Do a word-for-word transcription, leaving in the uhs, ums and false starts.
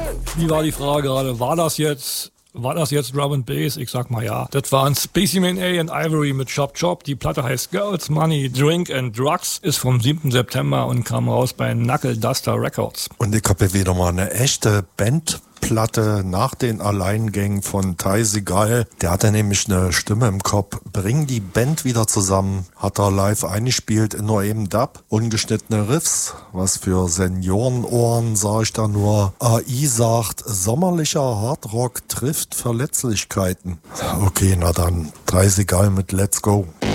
Wie war die Frage gerade? War das jetzt... War das jetzt Drum and Bass? Ich sag mal ja. Das waren Specimen A and Ivory mit Chop Chop. Die Platte heißt Girls, Money, Drink and Drugs, ist vom siebten September und kam raus bei Knuckle Duster Records. Und ich habe wieder mal eine echte Bandplatte nach den Alleingängen von Ty Segall. Der hatte nämlich eine Stimme im Kopf. Bring die Band wieder zusammen. Hat er live eingespielt in nur eben Dub. Ungeschnittene Riffs. Was für Seniorenohren, sag ich da nur. A I sagt, sommerlicher Hardrock trifft Verletzlichkeiten. Okay, na dann. Ty Segall mit Let's Go.